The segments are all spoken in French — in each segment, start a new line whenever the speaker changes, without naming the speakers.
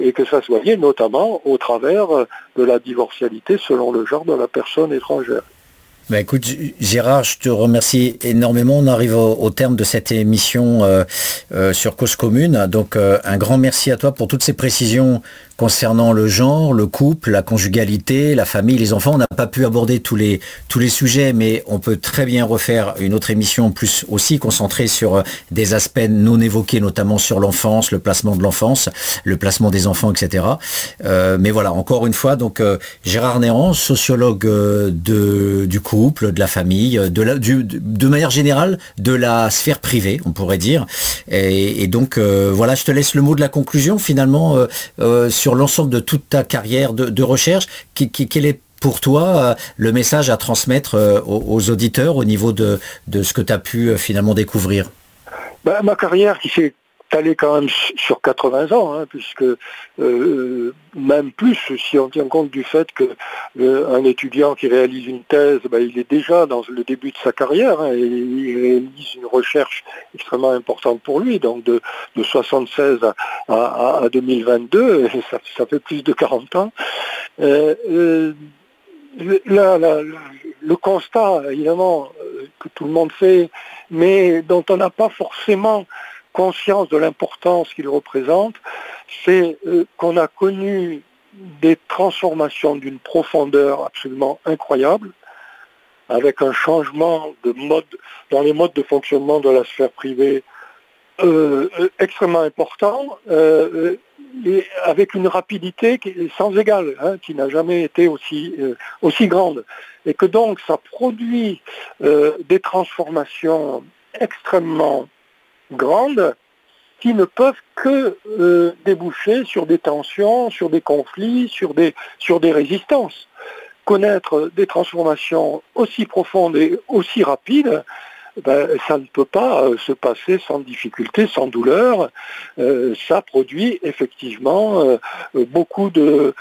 et que ça se voyait notamment au travers de la divorcialité selon le genre de la personne étrangère.
Écoute, Gérard, je te remercie énormément. On arrive au terme de cette émission sur Cause Commune. Donc, un grand merci à toi pour toutes ces précisions concernant le genre, le couple, la conjugalité, la famille, les enfants. On n'a pas pu aborder tous les sujets, mais on peut très bien refaire une autre émission plus aussi concentrée sur des aspects non évoqués, notamment sur l'enfance, le placement de l'enfance, le placement des enfants, etc. Mais voilà, encore une fois, donc Gérard Néran, sociologue du couple, de la famille, de manière générale, de la sphère privée, on pourrait dire. Et donc, voilà, je te laisse le mot de la conclusion, finalement, sur l'ensemble de toute ta carrière de recherche. Quel est pour toi le message à transmettre aux auditeurs au niveau de ce que tu as pu finalement découvrir?
Ma carrière qui s'est allée quand même sur 80 ans, puisque même plus si on tient compte du fait qu'un étudiant qui réalise une thèse, il est déjà dans le début de sa carrière, et il réalise une recherche extrêmement importante pour lui, donc de 76 à 2022, et ça fait plus de 40 ans. Le constat, évidemment, que tout le monde fait, mais dont on n'a pas forcément conscience de l'importance qu'il représente, c'est qu'on a connu des transformations d'une profondeur absolument incroyable, avec un changement de mode dans les modes de fonctionnement de la sphère privée extrêmement important, et avec une rapidité sans égale, qui n'a jamais été aussi grande. Et que donc ça produit des transformations extrêmement grandes qui ne peuvent que déboucher sur des tensions, sur des conflits, sur des résistances. Connaître des transformations aussi profondes et aussi rapides, ça ne peut pas se passer sans difficulté, sans douleur. Ça produit effectivement beaucoup de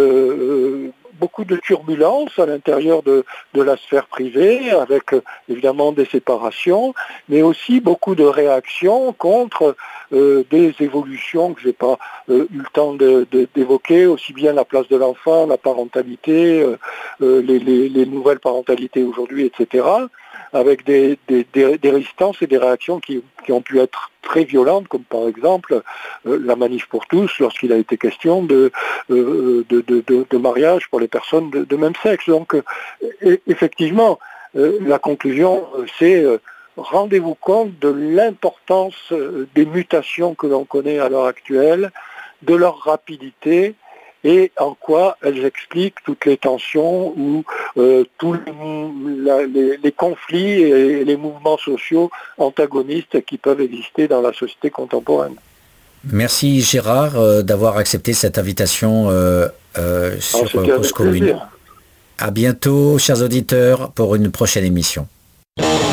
turbulences à l'intérieur de la sphère privée, avec évidemment des séparations, mais aussi beaucoup de réactions contre des évolutions que je n'ai pas eu le temps d'évoquer, aussi bien la place de l'enfant, la parentalité, les nouvelles parentalités aujourd'hui, etc., avec des résistances et des réactions qui ont pu être très violentes, comme par exemple la manif pour tous, lorsqu'il a été question de mariage pour les personnes de même sexe. Donc, effectivement, la conclusion, c'est rendez-vous compte de l'importance des mutations que l'on connaît à l'heure actuelle, de leur rapidité, et en quoi elles expliquent toutes les tensions ou tous les conflits et les mouvements sociaux antagonistes qui peuvent exister dans la société contemporaine.
Merci Gérard d'avoir accepté cette invitation sur Cause Commune. À bientôt, chers auditeurs, pour une prochaine émission.